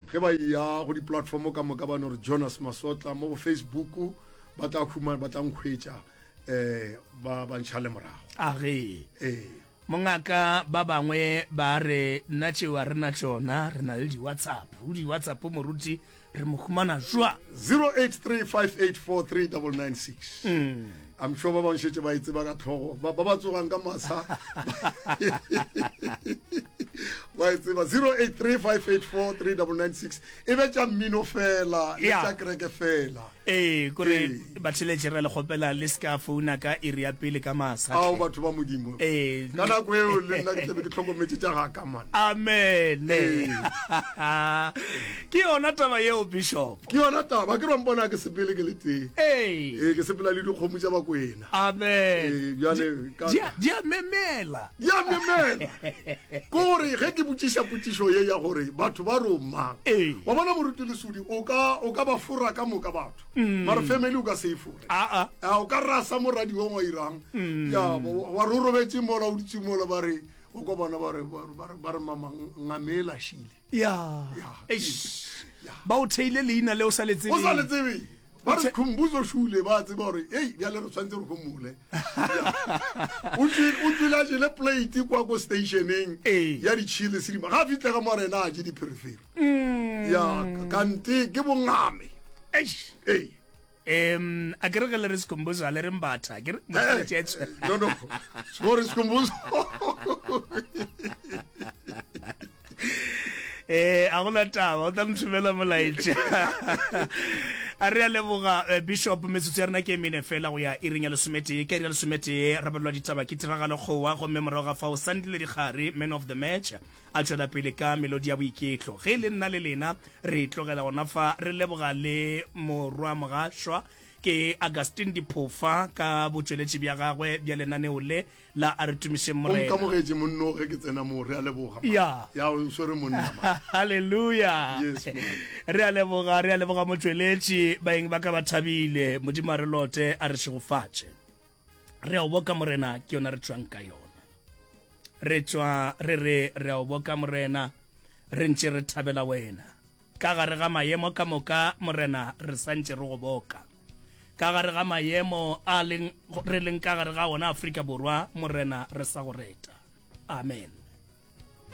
ge ba ya go di-platform ka moka ba no re Jonas Masotla mo Facebook ba tla nkhwetša ba ntšha le morago age mongaka ba bangwe ba re nna tšeo a rena tšona re na le di-whatsapp moruti re mo humana jwa 0835843996 I'm sure ba bantšhetse ba itse ba ka thogo ba tsogang ka masa ba itse ba 0835843996 e be tša mmino fela le tša kereke fela kore ba tšheletše re le kgopela le ska founa ka iri ya pele ka masa ao batho ba modimo ka nako eo le nna ke tlabe ke tlhokometse tša gaka man amen ke yona taba yeo bishop ke yona taba ke rompona ke sepele ke le teng ke sepela le dikgomo tša bakwena amen di a memela kore ge ke botšiša potšišo ye ya gore batho ba romang wa bona moruti lesodi o ka ba fora ka moka batho mara family o ka se e fore o ka rasa moradi wa ngwa irang wa rorobetse mola o ditse mola ba re o ko bona ba re mama ngamela shile ba o theile leina le o sa le tsebe ba re khumbuzo shule ba tseba gore bjale re tshwanetse re khomole o tswila jele plate kwa ko stationeng ya ditšhile sedima ga fitlhe ga morena a je diperiferi kante ke bongame a ke re ge le re sekhombuzo a le re mbatha ke re sekhombuzo a gona taba o tla nthumela molaetša a re a leboga bishop metsotso ya rena ke emene fela go ya iring ya lesometee ke iri ya lesometee ra balelwa ditaba ke tiragalo kgowa gomme morago ga fao sandile dikgare man of the match a tšwela pele ka melodi ya boiketlo ge le nna le lena re tlogela gona fa re leboga le morwa mogašwa ke Augustine Diphofa ka botšweletši bja gagwe bja lenaneo le la a re tumišeng morena onkamogetše monno ge ke tsena mo re a leboga o swere monna halleluja re a leboga motšweletši baeng ba ka ba thabile modimo a re lote a re šegofatše re a o boka morena ke yona re tšwang ka yona re tšwa re a o boka morena re ntše re thabela wena ka gare ga maemo ka moka morena re santše re go boka ka gare ga maemo a re leng ka gare ga ona Afrika Borwa morena re sa go reta amen.